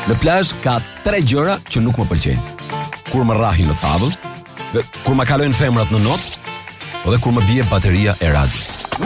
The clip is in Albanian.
Në plazh ka 3 gjëra që nuk më pëlqejnë. Kur më rrahin në tavë, kur më kalojnë femrat në notë, dhe kur më bie bateria e radios.